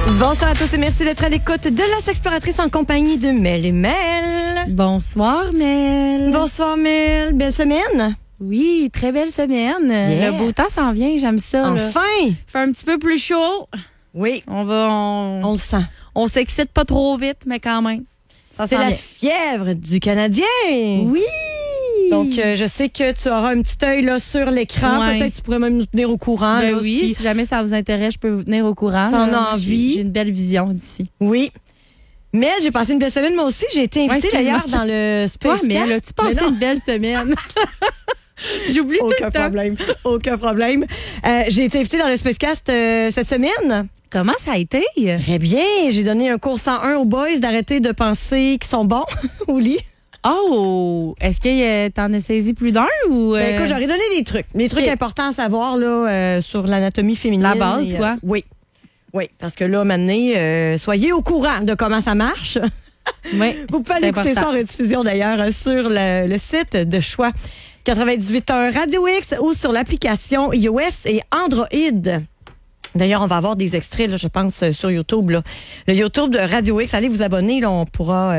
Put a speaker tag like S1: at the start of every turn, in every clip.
S1: Bonsoir à tous et merci d'être à l'écoute de la Sexploratrice en compagnie de Mel et Mel.
S2: Bonsoir, Mel.
S1: Bonsoir, Mel. Belle semaine.
S2: Oui, très belle semaine.
S1: Yeah.
S2: Le beau temps s'en vient, j'aime ça.
S1: Enfin.
S2: Là. Fait un petit peu plus chaud.
S1: Oui.
S2: On
S1: le sent.
S2: On s'excite pas trop vite, mais quand même. Ça
S1: C'est
S2: s'en
S1: la
S2: vient.
S1: fièvre du Canadien.
S2: Oui.
S1: Donc, je sais que tu auras un petit œil là, sur l'écran.
S2: Ouais.
S1: Peut-être que tu pourrais même nous tenir au courant.
S2: Ben
S1: là,
S2: oui, si jamais ça vous intéresse, je peux vous tenir au courant.
S1: T'en
S2: là.
S1: as envie?
S2: J'ai une belle vision d'ici.
S1: Oui. Mel, j'ai passé une belle semaine. Moi aussi, j'ai été invitée
S2: excuse-moi.
S1: d'ailleurs dans le
S2: Toi,
S1: Spacecast.
S2: Mel, as-tu passé une belle semaine? J'oublie tout le temps.
S1: Aucun problème. J'ai été invitée dans le Spacecast cette semaine.
S2: Comment ça a été?
S1: Très bien. J'ai donné un cours 101 aux boys d'arrêter de penser qu'ils sont bons au lit.
S2: Oh! Est-ce que t'en as saisi plus d'un ou...
S1: Ben, écoute, j'aurais donné des trucs. Des trucs
S2: Ok.
S1: importants à savoir là, sur l'anatomie féminine.
S2: La base, quoi.
S1: Oui. Oui, parce que là, maintenant, soyez au courant de comment ça marche.
S2: Oui,
S1: Vous pouvez aller
S2: c'est
S1: écouter ça en
S2: important.
S1: rediffusion d'ailleurs sur le site de choix 98.1 Radio X ou sur l'application iOS et Android. D'ailleurs, on va avoir des extraits, là, je pense, sur YouTube. Là. Le YouTube de Radio X, allez vous abonner, là, on pourra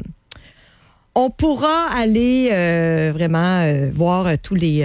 S1: aller vraiment voir tous les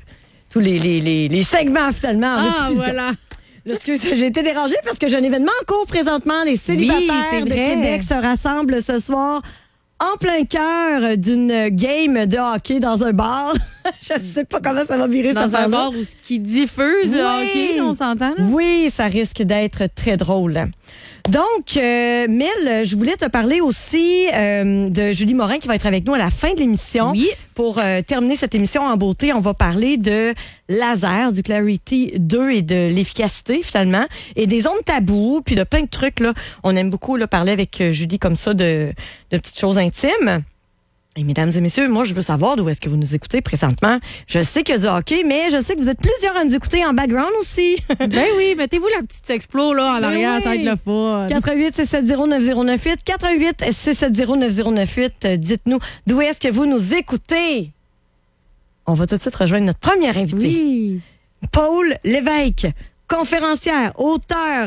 S1: segments finalement en rediffusion.
S2: Voilà.
S1: Là, excuse, j'ai été dérangée parce que j'ai un événement en cours présentement. Les célibataires
S2: c'est
S1: de
S2: vrai.
S1: Québec se rassemblent ce soir en plein cœur d'une game de hockey dans un bar. Je sais pas comment ça va virer cette
S2: Dans un
S1: affaire-là.
S2: bar où ce qui diffuse le
S1: Oui.
S2: hockey, on s'entend? Là?
S1: Oui, ça risque d'être très drôle. Donc, Mel, je voulais te parler aussi de Julie Morin qui va être avec nous à la fin de l'émission.
S2: Oui.
S1: Pour terminer cette émission en beauté, on va parler de laser, du Clarity 2 et de l'efficacité finalement, et des ondes tabous, puis de plein de trucs. Là. On aime beaucoup là, parler avec Julie comme ça de petites choses intimes. Et mesdames et messieurs, moi, je veux savoir d'où est-ce que vous nous écoutez présentement. Je sais qu'il y a du hockey, mais je sais que vous êtes plusieurs à nous écouter en background aussi.
S2: Ben oui, mettez-vous la petite explo là en
S1: Ben
S2: arrière,
S1: oui.
S2: ça va être le fun.
S1: 88 670 9098 88 670 9098. Dites-nous d'où est-ce que vous nous écoutez. On va tout de suite rejoindre notre première invitée.
S2: Oui.
S1: Paul Lévesque, conférencière, auteur,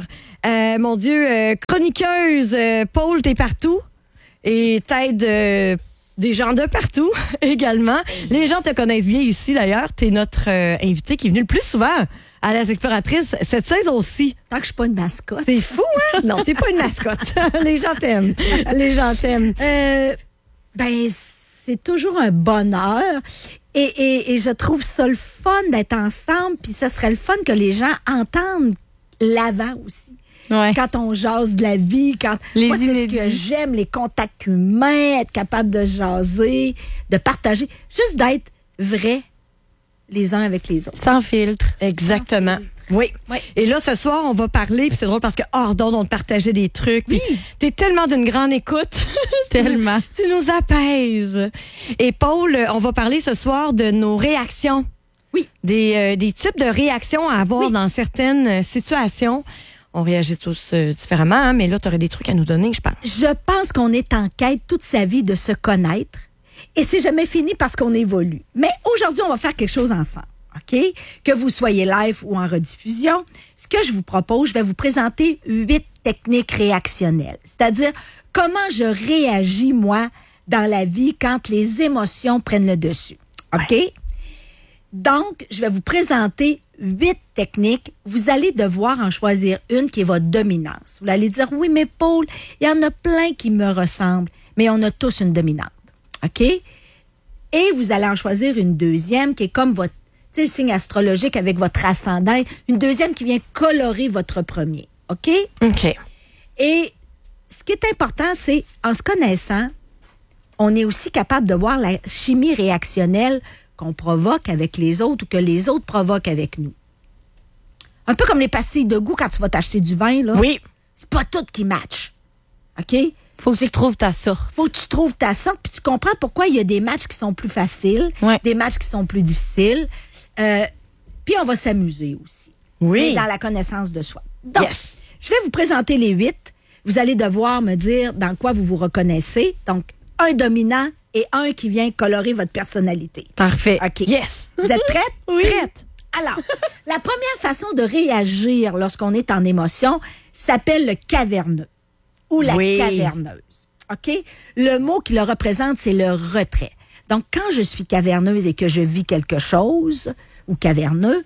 S1: chroniqueuse. Paul, t'es partout et t'aides des gens de partout également. Les gens te connaissent bien ici d'ailleurs. T'es notre invité qui est venu le plus souvent à la Sexploratrice cette saison-ci.
S3: Tant que je suis pas une mascotte.
S1: C'est fou, hein? Non, t'es pas une mascotte. Les gens t'aiment. Les gens t'aiment.
S3: Ben, c'est toujours un bonheur. Et je trouve ça le fun d'être ensemble. Puis ce serait le fun que les gens entendent l'avant aussi.
S2: Ouais.
S3: Quand on jase de la vie,
S2: Les
S3: moi, c'est ce
S2: inédits.
S3: que j'aime, les contacts humains, être capable de jaser, de partager, juste d'être vrai les uns avec les autres.
S2: Sans filtre.
S1: Exactement. Oui.
S3: Oui.
S1: Et là, ce soir, on va parler, puis c'est drôle parce que hors d'onde, on te partageait des trucs. Oui. T'es tellement d'une grande écoute.
S2: Tellement.
S1: Tu nous apaises. Et Paul, on va parler ce soir de nos réactions.
S3: Oui.
S1: Des types de réactions à avoir dans certaines situations. On réagit tous différemment, hein, mais là, tu aurais des trucs à nous donner, je pense.
S3: Je pense qu'on est en quête toute sa vie de se connaître et c'est jamais fini parce qu'on évolue. Mais aujourd'hui, on va faire quelque chose ensemble, OK? Que vous soyez live ou en rediffusion, ce que je vous propose, je vais vous présenter 8 techniques réactionnelles. C'est-à-dire comment je réagis, moi, dans la vie quand les émotions prennent le dessus, OK?
S1: Ouais.
S3: Donc, je vais vous présenter 8 techniques. Vous allez devoir en choisir une qui est votre dominance. Vous allez dire, oui, mais Paul, il y en a plein qui me ressemblent, mais on a tous une dominante. OK? Et vous allez en choisir une deuxième qui est comme votre, tu sais, le signe astrologique avec votre ascendant. Une deuxième qui vient colorer votre premier. OK?
S1: OK.
S3: Et ce qui est important, c'est, en se connaissant, on est aussi capable de voir la chimie réactionnelle qu'on provoque avec les autres ou que les autres provoquent avec nous. Un peu comme les pastilles de goût quand tu vas t'acheter du vin, là.
S1: Oui.
S3: C'est pas tout qui match. OK?
S2: Faut que tu trouves ta sorte.
S3: Faut que tu trouves ta sorte, puis tu comprends pourquoi il y a des matchs qui sont plus faciles,
S2: Ouais.
S3: des matchs qui sont plus difficiles. Puis on va s'amuser aussi.
S1: Oui.
S3: Mais dans la connaissance de soi. Donc,
S1: Yes.
S3: je vais vous présenter les 8. Vous allez devoir me dire dans quoi vous vous reconnaissez. Donc, un dominant et un qui vient colorer votre personnalité.
S2: Parfait.
S3: OK.
S1: Yes.
S3: Vous êtes prête?
S1: Prête.
S3: Alors, la première façon de réagir lorsqu'on est en émotion s'appelle le caverneux ou la caverneuse. OK? Le mot qui le représente, c'est le retrait. Donc, quand je suis caverneuse et que je vis quelque chose, ou caverneux,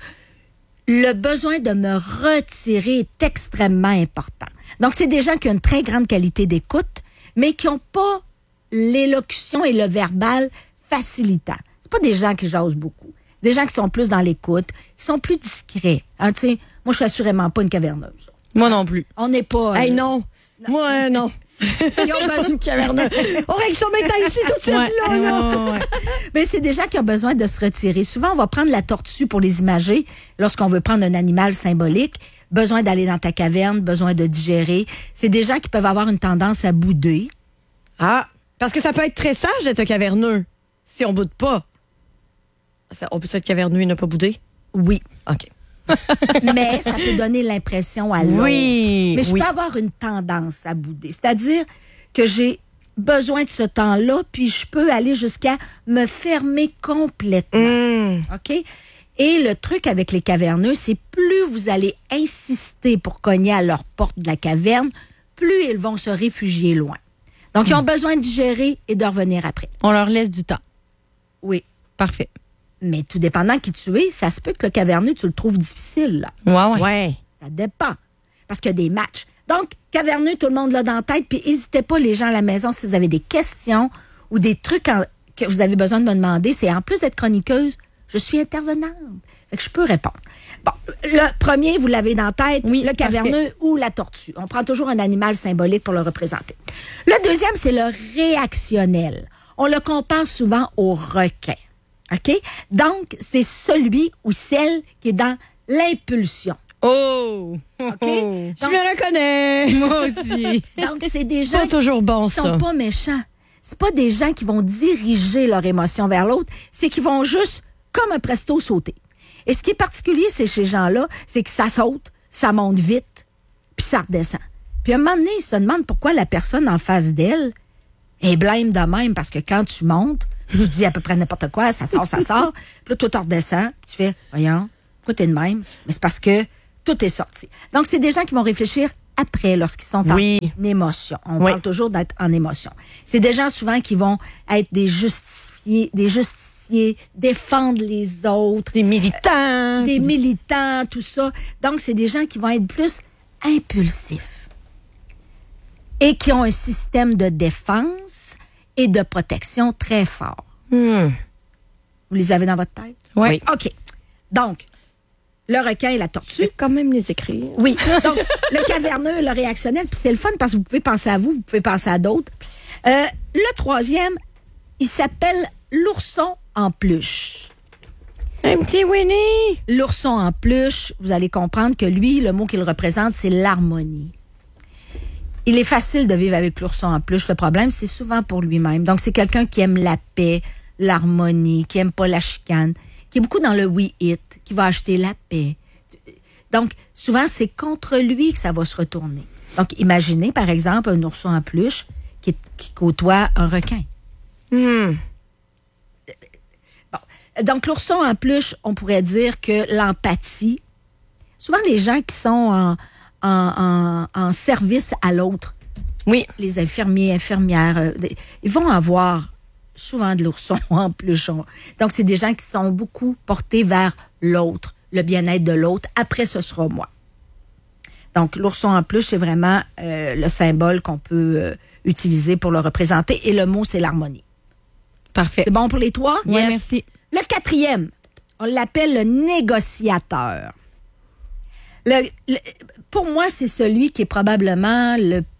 S3: le besoin de me retirer est extrêmement important. Donc, c'est des gens qui ont une très grande qualité d'écoute, mais qui n'ont pas l'élocution et le verbal facilitant. C'est pas des gens qui jasent beaucoup. Des gens qui sont plus dans l'écoute, qui sont plus discrets. Hein, tu sais, moi, je suis assurément pas une caverneuse.
S2: Moi non plus.
S3: On n'est pas...
S1: Hey, non. Moi, non.
S3: Ils ont besoin de
S1: caverneux. On règle son métal ici tout de suite, là.
S3: Ouais. Mais c'est des gens qui ont besoin de se retirer. Souvent, on va prendre la tortue pour les imager lorsqu'on veut prendre un animal symbolique. Besoin d'aller dans ta caverne, besoin de digérer. C'est des gens qui peuvent avoir une tendance à bouder.
S1: Ah, parce que ça peut être très sage d'être caverneux si on boude pas. On peut être caverneux et ne pas bouder?
S3: Oui.
S1: OK.
S3: Mais ça peut donner l'impression à l'autre.
S1: Oui.
S3: Mais je peux avoir une tendance à bouder. C'est-à-dire que j'ai besoin de ce temps-là, puis je peux aller jusqu'à me fermer complètement. OK? Et le truc avec les caverneux, c'est plus vous allez insister pour cogner à leur porte de la caverne, plus ils vont se réfugier loin. Donc, ils ont besoin de digérer et de revenir après.
S2: On leur laisse du temps.
S3: Oui.
S2: Parfait.
S3: Mais tout dépendant qui tu es, ça se peut que le caverneux, tu le trouves difficile, là.
S1: Ouais.
S3: Ça dépend. Parce qu'il y a des matchs. Donc, caverneux, tout le monde l'a dans la tête. Puis, n'hésitez pas, les gens à la maison, si vous avez des questions ou des trucs que vous avez besoin de me demander, c'est en plus d'être chroniqueuse, je suis intervenante. Fait que je peux répondre. Bon, le premier, vous l'avez dans la tête, le caverneux ou la tortue. On prend toujours un animal symbolique pour le représenter. Le deuxième, c'est le réactionnel. On le compare souvent au requin. OK? Donc, c'est celui ou celle qui est dans l'impulsion.
S2: Oh!
S3: OK?
S1: Je me reconnais.
S2: Moi aussi.
S3: Donc, c'est des gens
S1: Pas toujours bon,
S3: qui sont pas méchants. C'est pas des gens qui vont diriger leur émotion vers l'autre. C'est qu'ils vont juste, comme un presto, sauter. Et ce qui est particulier, c'est chez ces gens-là, c'est que ça saute, ça monte vite, puis ça redescend. Puis à un moment donné, ils se demandent pourquoi la personne en face d'elle est blême de même, parce que quand tu montes, tu dis à peu près n'importe quoi, ça sort. Puis là, toi, tu redescends, puis tu fais, voyons, pourquoi t'es de même? Mais c'est parce que tout est sorti. Donc, c'est des gens qui vont réfléchir après, lorsqu'ils sont en émotion. On parle toujours d'être en émotion. C'est des gens souvent qui vont être des justiciers, défendre les autres.
S1: Des militants.
S3: Des militants, tout ça. Donc, c'est des gens qui vont être plus impulsifs et qui ont un système de défense et de protection très fort. Vous les avez dans votre tête?
S2: Oui.
S3: OK. Donc, le requin et la tortue.
S1: Je vais quand même les écrire.
S3: Oui. Donc, le caverneux, le réactionnel, puis c'est le fun parce que vous pouvez penser à vous pouvez penser à d'autres. Le troisième, il s'appelle l'ourson en peluche.
S1: Un petit Winnie.
S3: L'ourson en peluche, vous allez comprendre que lui, le mot qu'il représente, c'est l'harmonie. Il est facile de vivre avec l'ourson en peluche. Le problème, c'est souvent pour lui-même. Donc, c'est quelqu'un qui aime la paix, l'harmonie, qui aime pas la chicane, qui est beaucoup dans le we-it, qui va acheter la paix. Donc, souvent, c'est contre lui que ça va se retourner. Donc, imaginez, par exemple, un ourson en peluche qui côtoie un requin. Bon. Donc, l'ourson en peluche, on pourrait dire que l'empathie, souvent les gens qui sont en service à l'autre, les infirmiers, infirmières, ils vont avoir souvent de l'ourson en peluche. Donc, c'est des gens qui sont beaucoup portés vers l'autre, le bien-être de l'autre. Après, ce sera moi. Donc, l'ourson en peluche, c'est vraiment le symbole qu'on peut utiliser pour le représenter. Et le mot, c'est l'harmonie.
S2: Parfait.
S3: C'est bon pour les trois?
S2: Oui, merci.
S3: Le quatrième, on l'appelle le négociateur. Pour moi, c'est celui qui est probablement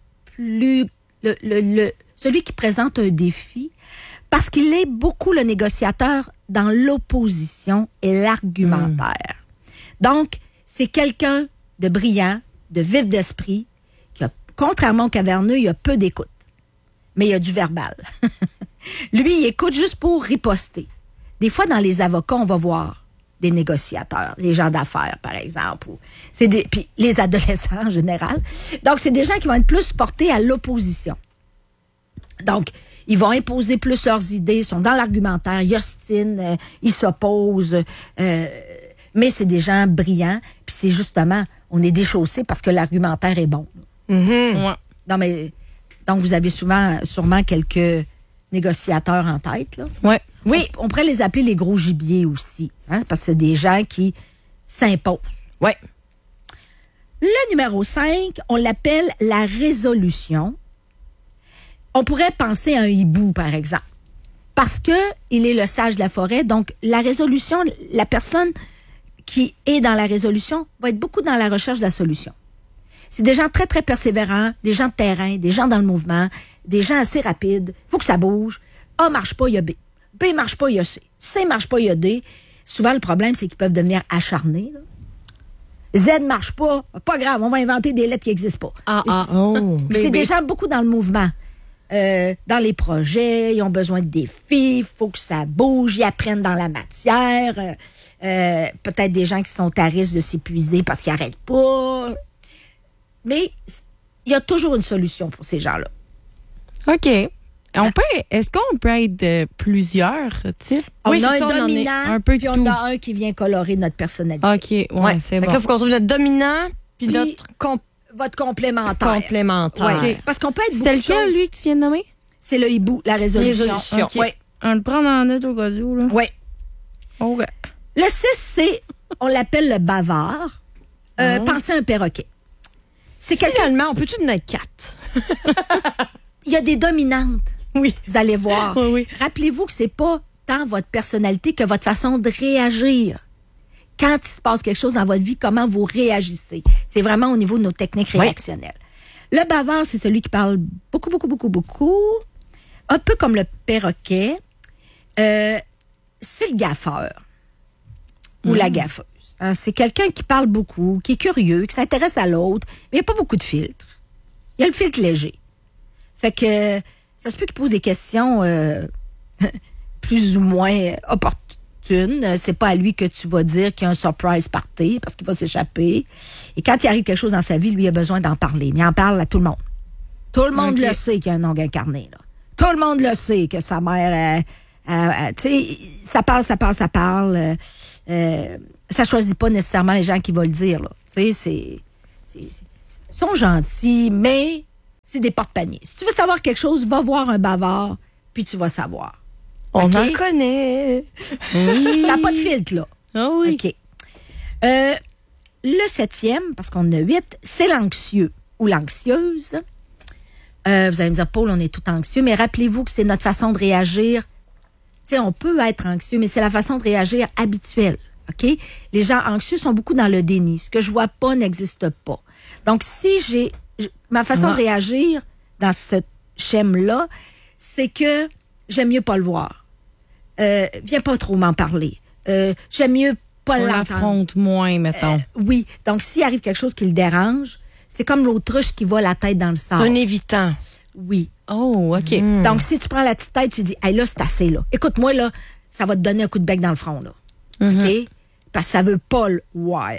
S3: celui qui présente un défi parce qu'il est beaucoup le négociateur dans l'opposition et l'argumentaire. Donc, c'est quelqu'un de brillant, de vif d'esprit, qui a, contrairement au caverneux, il a peu d'écoute, mais il a du verbal. Lui, il écoute juste pour riposter. Des fois, dans les avocats, on va voir des négociateurs, les gens d'affaires, par exemple. Puis les adolescents en général. Donc, c'est des gens qui vont être plus portés à l'opposition. Donc, ils vont imposer plus leurs idées, sont dans l'argumentaire, ils ostinent, ils s'opposent. Mais c'est des gens brillants, puis c'est justement, on est déchaussé parce que l'argumentaire est bon.
S2: Ouais.
S3: Non, mais, donc, vous avez sûrement quelques négociateurs en tête, là.
S2: Ouais.
S1: Oui.
S3: On pourrait les appeler les gros gibiers aussi, hein, parce que c'est des gens qui s'imposent.
S1: Ouais.
S3: Le numéro 5, on l'appelle la résolution. On pourrait penser à un hibou, par exemple, parce que il est le sage de la forêt. Donc, la résolution, la personne qui est dans la résolution va être beaucoup dans la recherche de la solution. C'est des gens très, très persévérants, des gens de terrain, des gens dans le mouvement, des gens assez rapides. Il faut que ça bouge. A marche pas, il y a B. B marche pas, il y a C. C marche pas, il y a D. Souvent, le problème, c'est qu'ils peuvent devenir acharnés, là. Z marche pas, pas grave, on va inventer des lettres qui n'existent pas.
S1: Oh.
S3: Mais c'est des gens beaucoup dans le mouvement. Dans les projets, ils ont besoin de défis, il faut que ça bouge, ils apprennent dans la matière. Peut-être des gens qui sont à risque de s'épuiser parce qu'ils n'arrêtent pas. Mais il y a toujours une solution pour ces gens-là.
S2: OK. Est-ce qu'on peut être plusieurs types?
S1: Oui,
S3: On a
S1: c'est ça,
S3: un
S1: on en est
S3: dominant,
S2: un peu de
S3: puis on
S2: tout.
S3: a un qui vient colorer notre personnalité.
S2: OK, ouais, c'est
S1: Fait que
S2: bon.
S1: là, il faut qu'on trouve notre dominant puis
S3: Puis
S1: notre
S3: Votre complémentaire.
S1: complémentaire.
S3: Ouais. Parce qu'on peut être
S2: C'était
S3: beaucoup de
S2: lequel,
S3: choses.
S2: lui, que tu viens de nommer?
S3: C'est le hibou, la résolution.
S1: Résolution.
S2: OK.
S3: Oui.
S2: On le prend en note au cas où, là.
S3: Oui.
S2: OK.
S3: Le 6, c'est, on l'appelle le bavard. Pensez à un perroquet. C'est quelqu'un,
S1: Finalement, on peut-tu donner 4?
S3: il y a des dominantes,
S1: Oui.
S3: vous allez voir.
S1: Oui, oui.
S3: Rappelez-vous que c'est pas tant votre personnalité que votre façon de réagir. Quand il se passe quelque chose dans votre vie, comment vous réagissez. C'est vraiment au niveau de nos techniques
S1: Oui.
S3: réactionnelles. Le bavard, c'est celui qui parle beaucoup, beaucoup, beaucoup, beaucoup. Un peu comme le perroquet. C'est le gaffeur ou la gaffeuse. Hein, c'est quelqu'un qui parle beaucoup, qui est curieux, qui s'intéresse à l'autre, mais il n'y a pas beaucoup de filtres. Il y a le filtre léger. Fait que ça se peut qu'il pose des questions plus ou moins opportunes. C'est pas à lui que tu vas dire qu'il y a un surprise party parce qu'il va s'échapper. Et quand il arrive quelque chose dans sa vie, lui, il a besoin d'en parler. Mais il en parle à tout le monde. Tout le monde
S2: Ok.
S3: le sait qu'il y a un ongle incarné. Là. Tout le monde le sait que sa mère... tu sais, ça parle. Ça choisit pas nécessairement les gens qui vont le dire. Là. Tu sais, ils sont gentils, mais c'est des porte-paniers. Si tu veux savoir quelque chose, va voir un bavard, puis tu vas savoir.
S1: On
S3: OK?
S1: en connaît.
S2: Oui.
S3: Ça n'a pas de filtre, là.
S2: Ah oui.
S3: OK. Le 7e, parce qu'on en a 8, c'est l'anxieux ou l'anxieuse. Vous allez me dire, Paul, on est tout anxieux, mais rappelez-vous que c'est notre façon de réagir. Tu sais, on peut être anxieux, mais c'est la façon de réagir habituelle. OK? Les gens anxieux sont beaucoup dans le déni. Ce que je vois pas n'existe pas. Donc, si ma façon de réagir dans ce schème-là, c'est que j'aime mieux pas le voir. Viens pas trop m'en parler. J'aime mieux pas
S2: On
S3: l'entendre.
S2: l'affronte moins, mettons.
S3: Oui. Donc, s'il arrive quelque chose qui le dérange, c'est comme l'autruche qui va la tête dans le
S1: C'est
S3: sable.
S1: un évitant.
S3: Oui.
S2: Oh, OK.
S3: Donc, si tu prends la petite tête, tu dis, hey, là, c'est assez, là. Écoute-moi, là, ça va te donner un coup de bec dans le front, là. OK? Parce que ça veut pas le voir.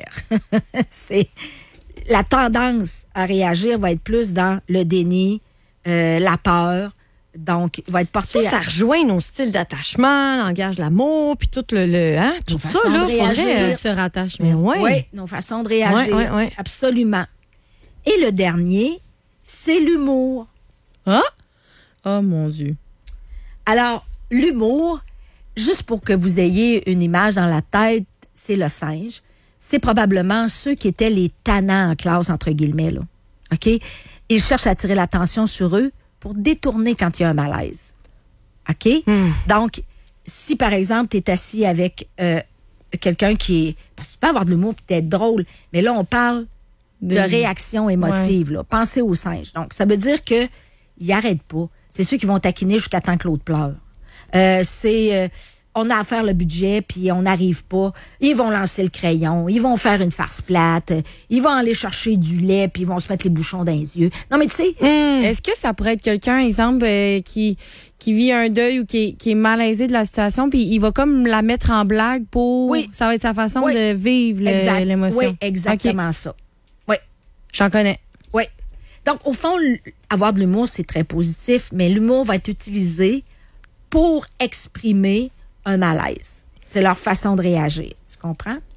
S3: La tendance à réagir va être plus dans le déni, la peur. Donc, il va être porté
S1: Ça rejoint nos styles d'attachement, langage de l'amour, puis tout tout
S3: Nos
S1: ça,
S3: façons
S1: là,
S3: de réagir.
S1: faudrait...
S2: Tout se rattache,
S1: Mais
S2: mais
S1: ouais.
S3: Oui, nos façons de réagir.
S1: Ouais.
S3: Absolument. Et le dernier, c'est l'humour.
S2: Ah? Oh, mon Dieu.
S3: Alors, l'humour, juste pour que vous ayez une image dans la tête, c'est le singe. C'est probablement ceux qui étaient les tannants en classe, entre guillemets. Là. OK? Ils cherchent à attirer l'attention sur eux pour détourner quand il y a un malaise. OK? Donc, si, par exemple, tu es assis avec quelqu'un qui est... Parce que tu peux avoir de l'humour et être drôle, mais là, on parle de réaction émotive. Là. Pensez au singe. Donc, ça veut dire qu'ils n'arrêtent pas. C'est ceux qui vont taquiner jusqu'à temps que l'autre pleure. On a à faire le budget, puis on n'arrive pas. Ils vont lancer le crayon, ils vont faire une farce plate, ils vont aller chercher du lait, puis ils vont se mettre les bouchons dans les yeux. Non, mais tu sais,
S2: Est-ce que ça pourrait être quelqu'un, exemple, qui vit un deuil ou qui est malaisé de la situation, puis il va comme la mettre en blague pour...
S3: Oui.
S2: Ça va être sa façon
S3: Oui.
S2: de vivre l'émotion.
S3: Oui, exactement
S2: OK.
S3: ça. Oui,
S2: J'en connais.
S3: oui. Donc, au fond, avoir de l'humour, c'est très positif, mais l'humour va être utilisé pour exprimer un malaise. C'est leur façon de réagir. Tu comprends?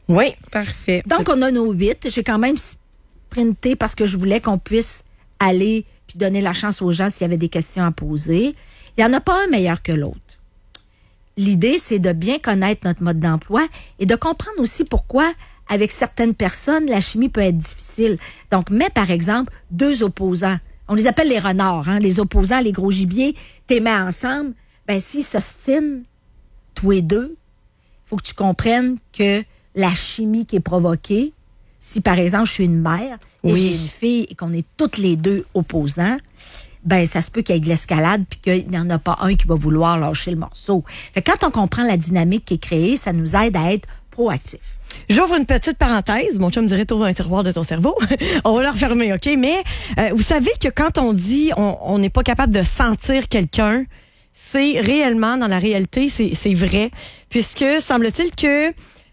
S1: Oui.
S2: Parfait.
S3: Donc, on a nos 8. J'ai quand même sprinté parce que je voulais qu'on puisse aller puis donner la chance aux gens s'il y avait des questions à poser. Il n'y en a pas un meilleur que l'autre. L'idée, c'est de bien connaître notre mode d'emploi et de comprendre aussi pourquoi, avec certaines personnes, la chimie peut être difficile. Donc, mets par exemple 2 opposants. On les appelle les renards, hein, les opposants, les gros gibiers. T'es mets ensemble. Ben, s'ils s'ostinent, tous les deux, il faut que tu comprennes que la chimie qui est provoquée, si par exemple je suis une mère et j'ai une fille et qu'on est toutes les deux opposants, ben ça se peut qu'il y ait de l'escalade puis qu'il n'y en a pas un qui va vouloir lâcher le morceau. Fait que quand on comprend la dynamique qui est créée, ça nous aide à être proactifs.
S1: J'ouvre une petite parenthèse. Mon chum dirait, trouve un tiroir de ton cerveau. On va le refermer, OK? Mais vous savez que quand on dit on n'est pas capable de sentir quelqu'un, c'est réellement, dans la réalité, c'est vrai. Puisque, semble-t-il que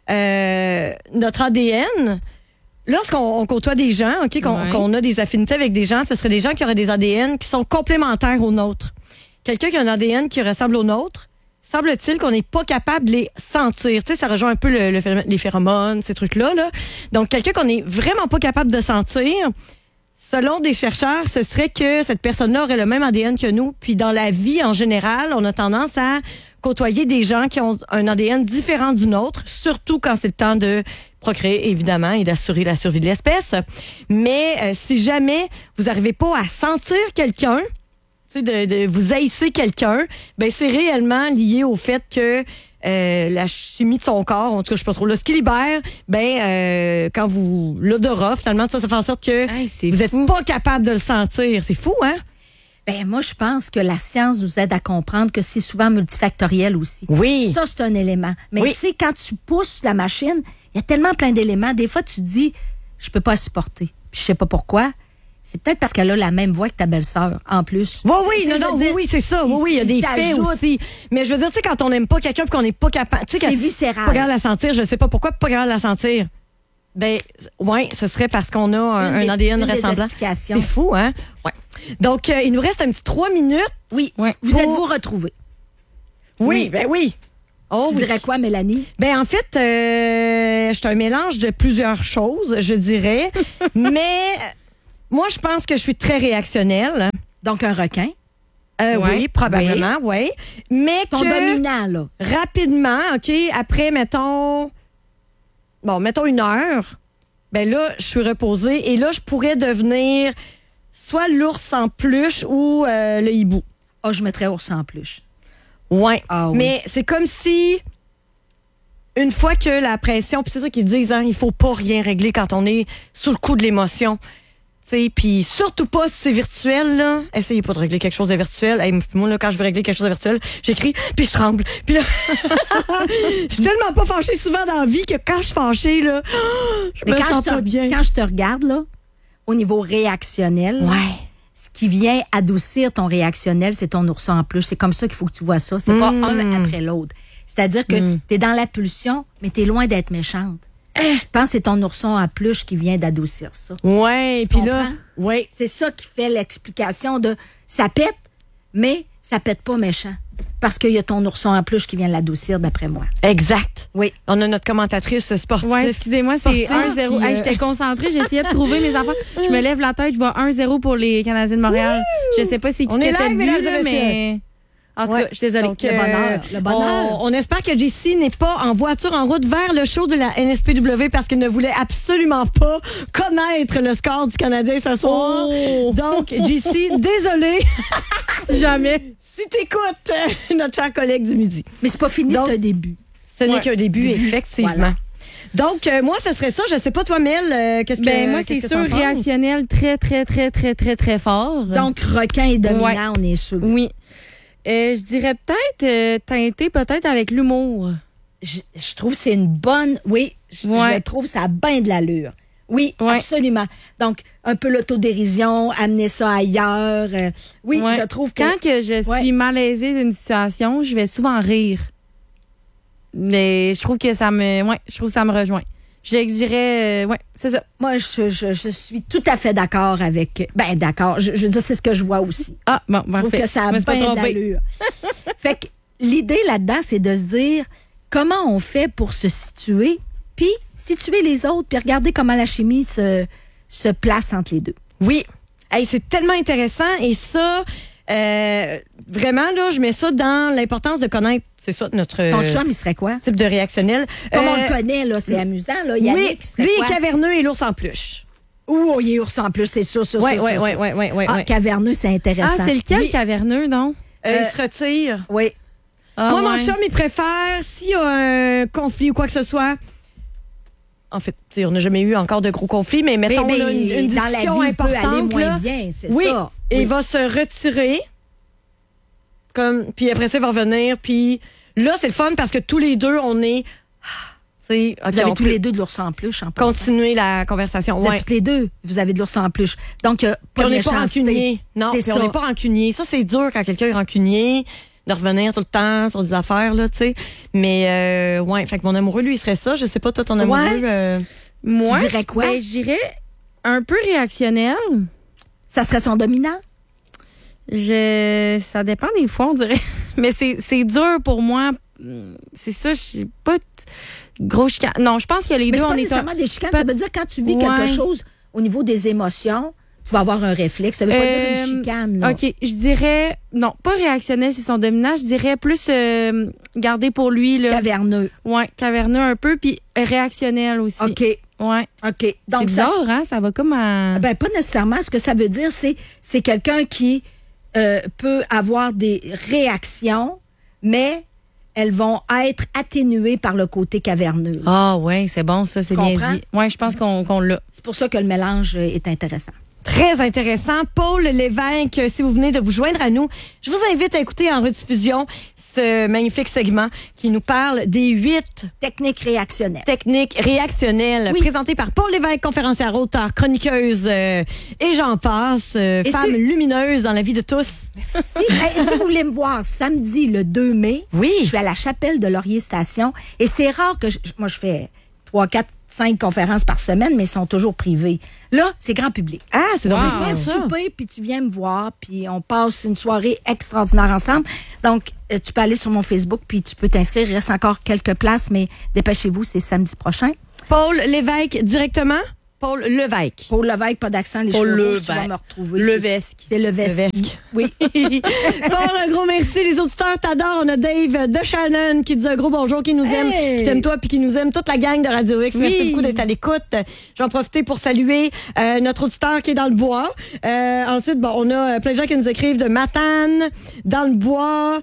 S1: notre ADN, lorsqu'on côtoie des gens, OK, qu'on a des affinités avec des gens, ce seraient des gens qui auraient des ADN qui sont complémentaires aux nôtres. Quelqu'un qui a un ADN qui ressemble au nôtre, semble-t-il qu'on n'est pas capable de les sentir. Tu sais, ça rejoint un peu les phéromones, ces trucs-là. Là. Donc, quelqu'un qu'on n'est vraiment pas capable de sentir, selon des chercheurs, ce serait que cette personne-là aurait le même ADN que nous. Puis dans la vie, en général, on a tendance à côtoyer des gens qui ont un ADN différent du nôtre, surtout quand c'est le temps de procréer, évidemment, et d'assurer la survie de l'espèce. Mais si jamais vous n'arrivez pas à sentir quelqu'un, de vous haïsser quelqu'un, ben c'est réellement lié au fait que la chimie de son corps, en tout cas, je sais pas trop, là, ce qui libère, quand vous, l'odorat, finalement, ça fait en sorte que vous n'êtes pas capable de le sentir. C'est fou, hein?
S3: Ben moi, je pense que la science nous aide à comprendre que c'est souvent multifactoriel aussi.
S1: Oui.
S3: Ça, c'est un élément. Mais tu sais, quand tu pousses la machine, il y a tellement plein d'éléments. Des fois, tu te dis, je peux pas supporter. Puis je sais pas pourquoi. C'est peut-être parce qu'elle a la même voix que ta belle-sœur, en plus.
S1: Oui, c'est ça. Oui, il y a des faits aussi. Mais je veux dire, tu sais, quand on n'aime pas quelqu'un et qu'on n'est pas capable...
S3: C'est viscéral.
S1: Pas capable de la sentir, je sais pas pourquoi, pas capable de la sentir. Ben, ouais, ce serait parce qu'on a un ADN ressemblant. C'est fou, hein? Ouais. Donc, il nous reste un petit 3 minutes.
S3: Oui. Vous êtes-vous retrouvés?
S1: Oui, ben oui.
S3: Tu dirais quoi, Mélanie?
S1: Ben, en fait, je suis un mélange de plusieurs choses, je dirais. Mais... moi, je pense que je suis très réactionnelle.
S3: Donc, un requin?
S1: Oui, probablement, oui. Mais
S3: ton dominant, là.
S1: Rapidement, OK, après, mettons 1 heure, ben là, je suis reposée. Et là, je pourrais devenir soit l'ours en peluche ou le hibou.
S3: Ah, je mettrais ours en peluche.
S1: Ouais. Mais c'est comme si... une fois que la pression... Puis c'est ça qu'ils disent, hein, il faut pas rien régler quand on est sous le coup de l'émotion. Puis surtout pas si c'est virtuel, là. Essayez pas de régler quelque chose de virtuel. Hey, moi, là, quand je veux régler quelque chose de virtuel, j'écris, puis je tremble. Puis là, je suis tellement pas fâchée souvent dans la vie que quand je suis fâchée, là, je me sens pas bien.
S3: Quand je te regarde, là, au niveau réactionnel, ce qui vient adoucir ton réactionnel, c'est ton ourson en peluche. C'est comme ça qu'il faut que tu vois ça. C'est pas un après l'autre. C'est-à-dire que t'es dans la pulsion, mais t'es loin d'être méchante. Je pense que c'est ton ourson en peluche qui vient d'adoucir ça.
S1: Ouais, puis là,
S3: c'est ça qui fait l'explication de ça pète, mais ça pète pas méchant. Parce qu'il y a ton ourson en peluche qui vient l'adoucir, d'après moi.
S1: Exact.
S3: Oui.
S1: On a notre commentatrice sportive.
S2: Oui, excusez-moi, c'est 1-0. Hey, j'étais concentrée, j'essayais de trouver mes affaires. Je me lève la tête, je vois 1-0 pour les Canadiens de Montréal. Je sais pas c'est qui fait le but, mais... En tout cas, je suis désolée.
S1: Donc,
S3: le bonheur.
S1: On espère que JC n'est pas en voiture en route vers le show de la NSPW parce qu'il ne voulait absolument pas connaître le score du Canadien ce soir. Donc, JC, désolé.
S2: Si jamais.
S1: Si t'écoutes notre cher collègue du midi.
S3: Mais c'est pas fini, c'est un début.
S1: Ce n'est qu'un début, effectivement. Voilà. Donc, moi, ce serait ça. Je sais pas, toi, Mel, qu'est-ce que...
S2: moi, c'est sûr, réactionnel très, très, très, très, très, très fort.
S3: Donc, requin et dominant, on est sûr.
S2: Oui. Je dirais peut-être teinté peut-être avec l'humour.
S3: Je trouve que c'est une bonne... Oui, je trouve ça a bien de l'allure. Oui, absolument. Donc, un peu l'autodérision, amener ça ailleurs. Je trouve que...
S2: Quand que je suis malaisée d'une situation, je vais souvent rire. Mais je trouve que ça me rejoint. J'exigerais, c'est ça.
S3: Moi, je suis tout à fait d'accord avec... Ben, d'accord. Je veux dire, c'est ce que je vois aussi.
S2: Ah, bon, parfait.
S3: Je trouve que ça a bien d'allure. Fait que l'idée là-dedans, c'est de se dire comment on fait pour se situer puis situer les autres, puis regarder comment la chimie se place entre les deux.
S1: Oui. Hey, c'est tellement intéressant. Et ça, vraiment, là, je mets ça dans l'importance de connaître, c'est ça, notre...
S3: Ton chum, il serait quoi?
S1: Type de réactionnel.
S3: Comme on le connaît, là, c'est amusant. Là. Yannick, il serait
S1: lui,
S3: quoi?
S1: il est caverneux et l'ours en peluche.
S3: Ouh, il est ours en plus, c'est sûr, ça.
S1: Oui.
S3: Caverneux, c'est intéressant.
S2: Ah, c'est lequel, caverneux, donc?
S1: Il se retire.
S3: Oui.
S2: Ah,
S1: Moi,
S2: ouais.
S1: mon chum, il préfère, s'il y a un conflit ou quoi que ce soit... En fait, on n'a jamais eu encore de gros conflits, mais mettons
S3: Mais
S1: là, une
S3: dans la
S1: discussion
S3: vie, il peut aller
S1: importante.
S3: moins
S1: Là,
S3: bien, c'est
S1: oui,
S3: ça.
S1: et
S3: Oui.
S1: il va se retirer. Puis après ça, il va revenir. Puis là, c'est le fun parce que tous les deux, on est... Okay,
S3: Vous avez tous les deux de l'ours en peluche, en passant.
S1: continuer la conversation.
S3: Vous êtes toutes les deux, vous avez de l'ours en peluche. Donc, pas
S1: Puis on
S3: de
S1: n'est pas
S3: méchanceté.
S1: rancunier. Non,
S3: C'est
S1: puis
S3: ça.
S1: on n'est pas rancunier. Ça, c'est dur quand quelqu'un est rancunier, de revenir tout le temps sur des affaires, là, tu sais. Mais, ouais, fait que mon amoureux, lui, il serait ça. Je sais pas, toi, ton amoureux...
S2: Moi,
S3: Tu dirais quoi?
S2: je dirais un peu réactionnel.
S3: Ça serait son dominant?
S2: Ça dépend des fois, on dirait. Mais c'est dur pour moi. C'est ça, je sais pas. Gros chicane. Non, je pense que les
S3: Mais
S2: deux,
S3: c'est
S2: on
S3: pas
S2: est
S3: nécessairement des chicanes. Ça veut dire quand tu vis
S2: Ouais.
S3: quelque chose au niveau des émotions, tu vas avoir un réflexe. Ça veut pas dire une chicane. Là.
S2: OK, je dirais... Non, pas réactionnel, c'est son dominant. Je dirais plus garder pour lui. Là.
S3: Caverneux.
S2: Ouais, caverneux un peu, puis réactionnel aussi.
S3: OK.
S2: Ouais.
S3: OK.
S2: C'est
S3: Donc,
S2: bizarre, hein? Ça va comme à...
S3: Ben, pas nécessairement. Ce que ça veut dire, c'est quelqu'un qui peut avoir des réactions, mais elles vont être atténuées par le côté caverneux.
S2: Ah ouais, c'est bon, ça, c'est bien
S3: Comprends?
S2: dit. Ouais, je pense qu'on l'a.
S3: C'est pour ça que le mélange est intéressant.
S1: Très intéressant. Paul Lévesque, si vous venez de vous joindre à nous, je vous invite à écouter en rediffusion ce magnifique segment qui nous parle des 8
S3: Technique réactionnelle.
S1: techniques réactionnelles présentées par Paul Lévesque, conférencière, auteure, chroniqueuse et j'en passe, femme lumineuse dans la vie de tous.
S3: Si vous voulez me voir samedi, le 2 mai,
S1: Oui.
S3: je vais à la chapelle de Laurier Station et c'est rare que moi je fais 3, 4, 5 conférences par semaine, mais elles sont toujours privées. Là, c'est grand public.
S1: Ah, c'est donc
S2: Wow.
S1: bien
S3: On
S1: fait,
S3: vient
S1: ça.
S3: souper, puis tu viens me voir, puis on passe une soirée extraordinaire ensemble. Donc, tu peux aller sur mon Facebook, puis tu peux t'inscrire. Il reste encore quelques places, mais dépêchez-vous, c'est samedi prochain.
S1: Paul Lévesque directement. Paul Lévesque.
S3: Paul Lévesque, pas d'accent, les
S2: Paul
S3: cheveux rouges, tu vas
S2: Lévesque.
S3: me retrouver.
S2: Lévesque.
S3: C'est Lévesque.
S1: Lévesque.
S3: Oui.
S1: Paul, un gros merci. Les auditeurs t'adorent. On a Dave de Shannon qui dit un gros bonjour, qui nous aime, qui t'aime toi, puis qui nous aime toute la gang de Radio X. Merci beaucoup d'être à l'écoute. J'en profite pour saluer notre auditeur qui est dans le bois. Ensuite, bon, on a plein de gens qui nous écrivent de Matane, dans le bois.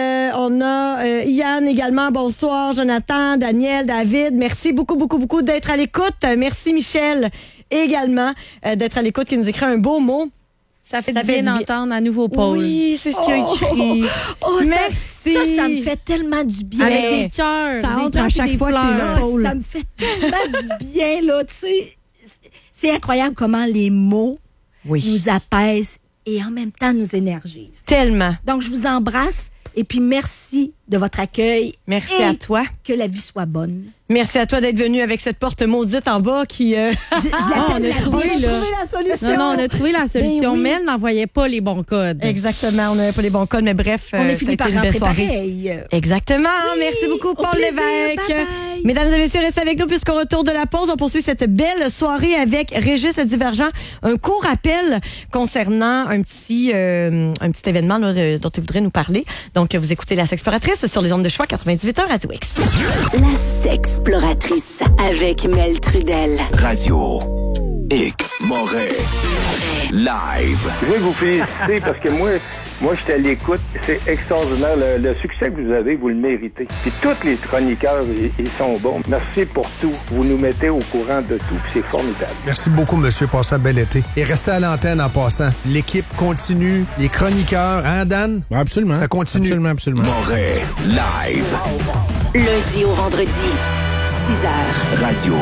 S1: On a Yann également. Bonsoir, Jonathan, Daniel, David. Merci beaucoup d'être à l'écoute. Merci Michel également d'être à l'écoute, qui nous écrit un beau mot.
S2: Ça fait
S1: Ça
S2: du
S1: fait
S2: bien
S1: du bien.
S2: d'entendre à nouveau Paul.
S1: Oui, c'est ce qu'il a écrit. Merci.
S3: Ça me fait tellement du bien.
S2: Avec
S1: Ouais.
S2: des cœurs.
S1: Ça
S2: des
S1: entre
S2: cœurs
S1: à
S2: puis
S1: chaque
S2: des
S1: fois que t'es
S2: fleurs.
S1: là.
S3: Ah,
S1: Paul.
S3: ça me fait tellement du bien, là. Tu sais, c'est incroyable comment les mots nous apaisent et en même temps nous énergisent.
S1: Tellement.
S3: Donc, je vous embrasse et puis merci de votre accueil.
S1: Merci
S3: et
S1: à toi.
S3: que la vie soit bonne.
S1: Merci à toi d'être venu avec cette porte maudite en bas qui...
S3: Je
S2: on
S3: l'appelle
S2: a
S3: la
S2: trouvé,
S3: vie.
S2: là.
S1: la solution.
S2: Non, on a trouvé la solution,
S1: Ben oui.
S2: mais elle n'envoyait pas les bons codes.
S1: Exactement, on n'avait pas les bons codes, mais bref,
S3: On est
S1: ça a
S3: fini
S1: été
S3: par
S1: une belle
S3: rentrer
S1: soirée.
S3: pareil.
S1: Exactement. Merci beaucoup,
S3: au
S1: Paul
S3: plaisir.
S1: Lévesque.
S3: Bye bye.
S1: Mesdames et messieurs, restez avec nous puisqu'au retour de la pause, on poursuit cette belle soirée avec Régis Divergent. Un court rappel concernant un petit événement là, dont il voudrait nous parler. Donc, vous écoutez La Sexploratrice sur les ondes de choix 98.1 Radio X.
S4: La Sexploratrice avec Mel Trudel.
S5: Radio X Moret Live.
S6: Je veux vous féliciter parce que moi, j'étais à l'écoute. C'est extraordinaire. Le succès que vous avez, vous le méritez. Puis tous les chroniqueurs, ils sont bons. Merci pour tout. Vous nous mettez au courant de tout. Puis c'est formidable.
S7: Merci beaucoup, monsieur. Passez un bel été. Et restez à l'antenne en passant. L'équipe continue. Les chroniqueurs, hein, Dan?
S8: Absolument.
S7: Ça continue.
S8: Absolument.
S5: Moret Live.
S4: Lundi au vendredi, 6h.
S5: Radio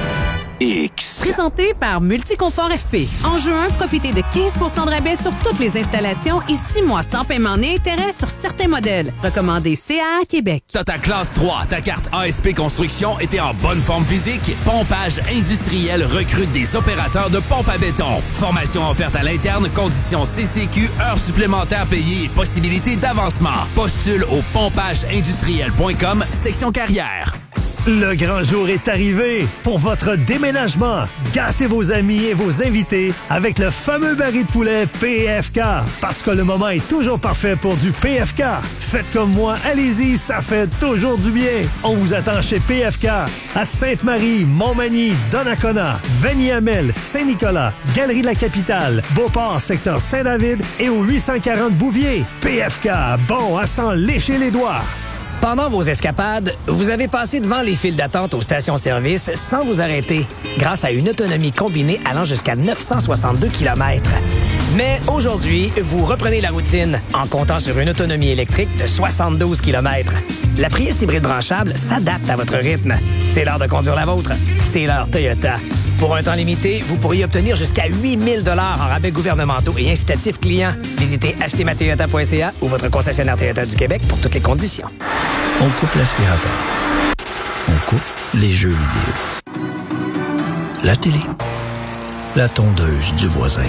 S5: X.
S9: Présenté par Multiconfort FP. En juin, profitez de 15 % de rabais sur toutes les installations et 6 mois sans paiement ni intérêt sur certains modèles. Recommandé CA Québec.
S10: T'as ta classe 3, ta carte ASP Construction et t'es en bonne forme physique? Pompage Industriel recrute des opérateurs de pompe à béton. Formation offerte à l'interne, conditions CCQ, heures supplémentaires payées et possibilités d'avancement. Postule au pompageindustriel.com, section carrière.
S8: Le grand jour est arrivé. Pour votre déménagement, gâtez vos amis et vos invités avec le fameux baril de poulet PFK. Parce que le moment est toujours parfait pour du PFK. Faites comme moi, allez-y, ça fait toujours du bien. On vous attend chez PFK à Sainte-Marie, Montmagny, Donnacona, Vanier-Hamel, Saint-Nicolas, Galerie de la Capitale, Beauport, secteur Saint-David et au 840 Bouvier. PFK, bon à s'en lécher les doigts.
S11: Pendant vos escapades, vous avez passé devant les files d'attente aux stations-service sans vous arrêter, grâce à une autonomie combinée allant jusqu'à 962 km. Mais aujourd'hui, vous reprenez la routine en comptant sur une autonomie électrique de 72 km. La Prius hybride branchable s'adapte à votre rythme. C'est l'heure de conduire la vôtre. C'est l'heure Toyota. Pour un temps limité, vous pourriez obtenir jusqu'à 8 000 $ en rabais gouvernementaux et incitatifs clients. Visitez achetezmatoyota.ca ou votre concessionnaire Toyota du Québec pour toutes les conditions.
S12: On coupe l'aspirateur. On coupe les jeux vidéo. La télé. La tondeuse du voisin.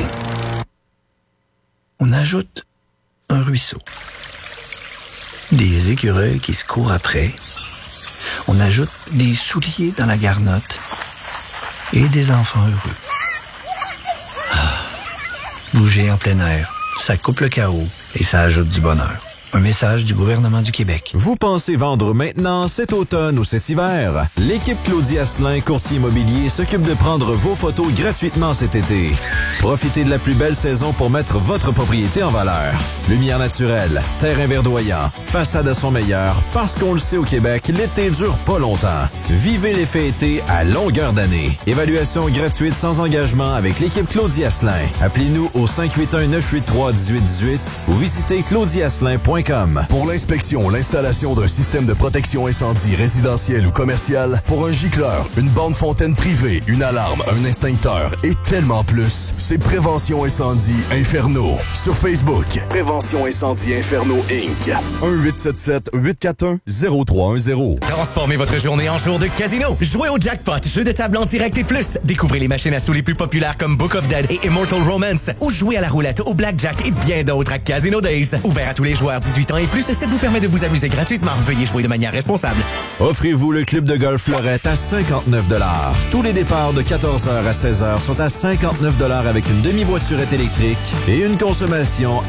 S12: On ajoute un ruisseau. Des écureuils qui se courent après. On ajoute des souliers dans la garnotte. Et des enfants heureux. Ah. Bouger en plein air, ça coupe le chaos et ça ajoute du bonheur. Un message du gouvernement du Québec.
S13: Vous pensez vendre maintenant, cet automne ou cet hiver? L'équipe Claudie Asselin, courtier immobilier, s'occupe de prendre vos photos gratuitement cet été. Profitez de la plus belle saison pour mettre votre propriété en valeur. Lumière naturelle, terrain verdoyant, façade à son meilleur, parce qu'on le sait au Québec, l'été dure pas longtemps. Vivez l'effet été à longueur d'année. Évaluation gratuite sans engagement avec l'équipe Claudie Asselin. Appelez-nous au 581-983-1818 ou visitez claudieasselin.com.
S14: Pour l'inspection, l'installation d'un système de protection incendie résidentiel ou commercial, pour un gicleur, une borne fontaine privée, une alarme, un extincteur et tellement plus, c'est Prévention Incendie Inferno. Sur Facebook, Prévention Incendie Inferno Inc. 1-877-841-0310.
S15: Transformez votre journée en jour de casino. Jouez au jackpot, jeu de table en direct et plus. Découvrez les machines à sous les plus populaires comme Book of Dead et Immortal Romance. Ou jouez à la roulette, au blackjack et bien d'autres à Casino Days. Ouvert à tous les joueurs 18 ans et plus, ça vous permet de vous amuser gratuitement. Veuillez jouer de manière responsable.
S13: Offrez-vous le club de golf Fleurette à 59 $. Tous les départs de 14h à 16h sont à 59 $ avec une demi-voiturette électrique et une consommation